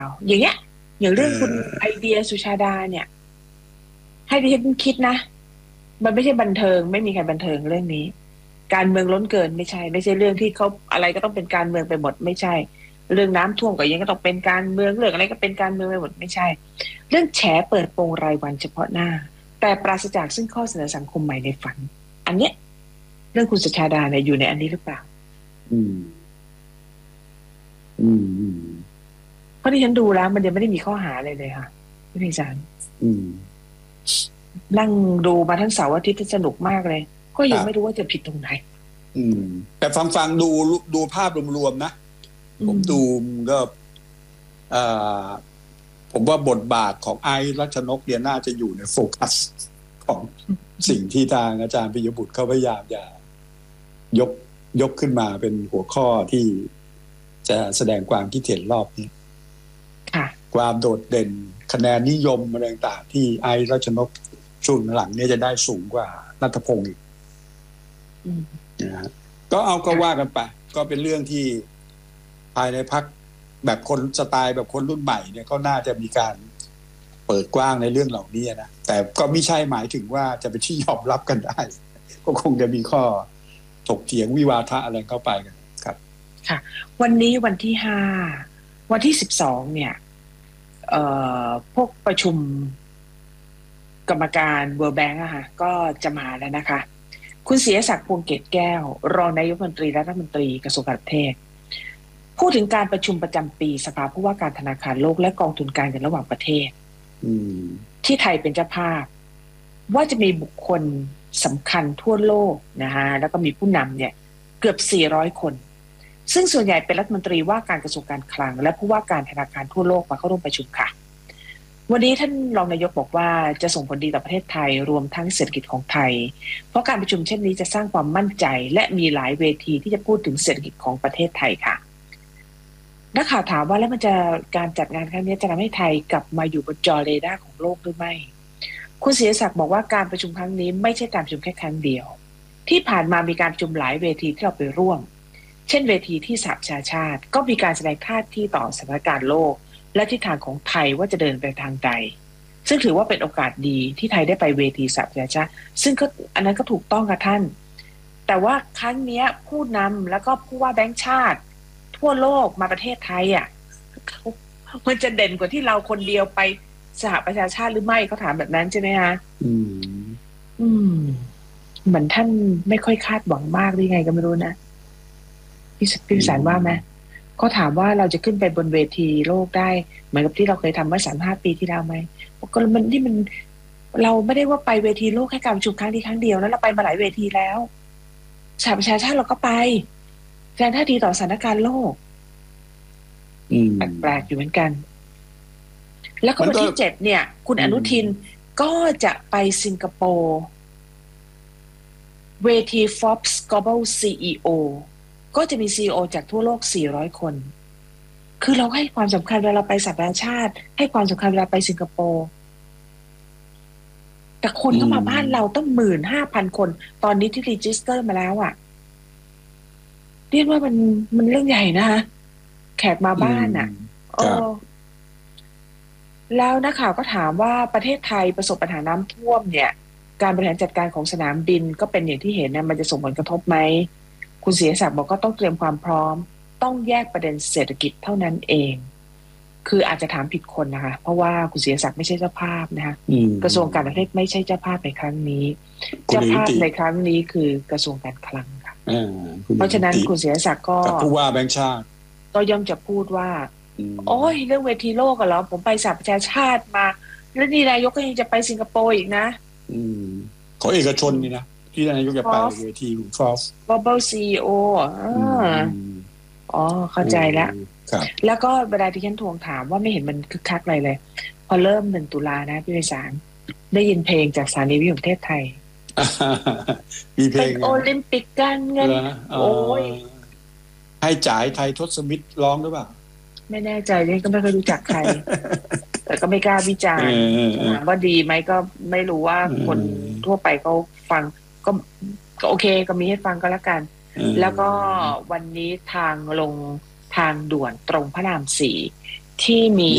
อย่างเงี้ยอย่างเรื่องคุณไอเดียสุชาดาเนี่ยให้ดิฉันคิดนะมันไม่ใช่บันเทิงไม่มีใครบันเทิงเรื่องนี้การเมืองล้นเกินไม่ใช่เรื่องที่เขาอะไรก็ต้องเป็นการเมืองไปหมดไม่ใช่เรื่องน้ำท่วมก็ยังก็ต้องเป็นการเมืองเรื่องอะไรก็เป็นการเมืองไปหมดไม่ใช่เรื่องแฉเปิดโปงรายวันเฉพาะหน้าแต่ปราศจากซึ่งข้อเสนอสังคมใหม่ในฝันอันเนี้ยเรื่องคุณสุชาดาเนี่ยอยู่ในอันนี้หรือเปล่าอืมอืมอืมเพราะที่ฉันดูแล้วมันยังไม่ได้มีข้อหาอะไรเลยค่ะพี่พิจารณ์อืมนั่งดูมาทั้งเสาร์อาทิตย์ที่สนุกมากเลยก็ครับยังไม่รู้ว่าจะผิดตรงไหนอืมแต่ฟังดูภาพรวมๆนะผมดูก็เอ่อผมว่าบทบาทของไอซ์รัชนกเนี่ยน่าจะอยู่ในโฟกัสของสิ่งที่ทางอาจารย์ปิยบุตรเขาพยายามจะยกขึ้นมาเป็นหัวข้อที่จะแสดงความคิดเห็นรอบนี้ความโดดเด่นคะแนนนิยมอะไรต่างๆที่ไอซ์รัชนกช่วงหลังเนี่ยจะได้สูงกว่าณัฐพงศ์อีกนะฮะก็ว่ากันไปก็เป็นเรื่องที่ภายในพรรคแบบคนสไตล์แบบคนรุ่นใหม่เนี่ยก็น่าจะมีการเปิดกว้างในเรื่องเหล่านี้นะแต่ก็ไม่ใช่หมายถึงว่าจะเป็นที่ยอมรับกันได้ก็คงจะมีข้อถกเถียงวิวาทะอะไรเข้าไปกันครับค่ะวันนี้วันที่5วันที่12เนี่ยพวกประชุมกรรมการ World Bank อะค่ะก็จะมาแล้วนะคะคุณเสียศักดิ์พวงเกตแก้วรองนายกรัฐมนตรีรัฐมนตรีกระทรวงการต่างประเทศพูดถึงการประชุมประจำปีสภาผู้ว่าการธนาคารโลกและกองทุนการเงินระหว่างประเทศที่ไทยเป็นเจ้าภาพว่าจะมีบุคคลสำคัญทั่วโลกนะคะแล้วก็มีผู้นำเนี่ยเกือบ400คนซึ่งส่วนใหญ่เป็นรัฐมนตรีว่าการกระทรวงการคลังและผู้ว่าการธนาคารทั่วโลกมาเข้าร่วมประชุมค่ะวันนี้ท่านรองนายกบอกว่าจะส่งผลดีต่อประเทศไทยรวมทั้งเศรษฐกิจของไทยเพราะการประชุมเช่นนี้จะสร้างความมั่นใจและมีหลายเวทีที่จะพูดถึงเศรษฐกิจของประเทศไทยค่ะนักข่าวถามว่าแล้วมันจะการจัดงานครั้งนี้จะทำให้ไทยกลับมาอยู่บนจอเรดาร์ของโลกหรือไม่คุณศิริศักดิ์บอกว่าการประชุมครั้งนี้ไม่ใช่การประชุมแค่ครั้งเดียวที่ผ่านมามีการประชุมหลายเวทีที่เราไปร่วมเช่นเวทีที่สหประชาชาติก็มีการแสดงท่าทีต่อสถานการณ์โลกและทิศทางของไทยว่าจะเดินไปทางใดซึ่งถือว่าเป็นโอกาสดีที่ไทยได้ไปเวทีสหประชาชาติซึ่งก็อันนั้นก็ถูกต้องค่ะท่านแต่ว่าครั้งนี้ผู้นำแล้วก็ผู้ว่าแบงก์ชาติทั่วโลกมาประเทศไทยอ่ะมันจะเด่นกว่าที่เราคนเดียวไปสหประชาชาติหรือไม่เขาถามแบบนั้นใช่ไหมคะเหมือนท่านไม่ค่อยคาดหวังมากหรือไงก็ไม่รู้นะพี่พิสารว่าไหมเขาถามว่าเราจะขึ้นไปบนเวทีโลกได้เหมือนกับที่เราเคยทำเมื่อ3-5 ปีที่แล้วไหมก็มันที่มันเราไม่ได้ว่าไปเวทีโลกแค่การประชุมครั้งนี้ครั้งเดียวนะเราไปมาหลายเวทีแล้วสหประชาชาติเราก็ไปแสดงท่าทีต่อสถานการณ์โลกแปลกอยู่เหมือนกันแล้วก็วันที่7เนี่ยคุณอนุทินก็จะไปสิงคโปร์เวที Forbes Global CEO ก็จะมี CEO จากทั่วโลก400คนคือเราให้ความสำคัญเวลาเราไปสหประชาชาติให้ความสำคัญเวลาไปสิงคโปร์แต่คนเข้ามาบ้านเราต้อง 15,000 คนตอนนี้ที่รีจิสเตอร์มาแล้วอ่ะเรียกว่ามันเรื่องใหญ่นะคะแขกมาบ้านอ่ะแล้วนักข่าวก็ถามว่าประเทศไทยประสบปัญหาน้ำท่วมเนี่ยการบริหารจัดการของสนามบินก็เป็นอย่างที่เห็นนะมันจะส่งผลกระทบไหมคุณศิริศักดิ์บอกก็ต้องเตรียมความพร้อมต้องแยกประเด็นเศรษฐกิจเท่านั้นเองคืออาจจะถามผิดคนนะคะเพราะว่าคุณศิริศักดิ์ไม่ใช่เจ้าภาพนะคะกระทรวงการต่างประเทศไม่ใช่เจ้าภาพในครั้งนี้เจ้าภาพในครั้งนี้คือกระทรวงการคลังค่ะเพราะฉะนั้นคุณศิริศักดิ์ก็ผู้ว่าแบงก์ชาติก็ย่อมจะพูดว่าโอ้ยเรื่องเวทีโลกกันเหรอผมไปสหประชาชาติมาแล้วนี่นายกก็ยังจะไปสิงคโปร์อีกนะของเอกชนนี่นะที่นายกจะไปเวทีของ Forbes Global CEO เข้าใจแล้วแล้วก็เวลาที่ฉันทวงถามว่าไม่เห็นมันคึกคักอะไรเลยพอเริ่ม1 ตุลานะพี่ไพศาลได้ยินเพลงจากสถานีวิทยุประเทศไทยมีเพลงเป็นโอลิมปิกการเงินโอ้ยให้จ่ายไทยทศมิตรร้องหรือเปล่าไม่แน่ใจเลยก็ไม่เคยรู้จักใครแต่ก็ไม่กล้าวิจารณ์ถามว่าดีไหมก็ไม่รู้ว่าคนทั่วไปเขาฟังก็โอเคก็มีให้ฟังก็แล้วกันแล้วก็วันนี้ทางลงทางด่วนตรงพระราม4ที่มี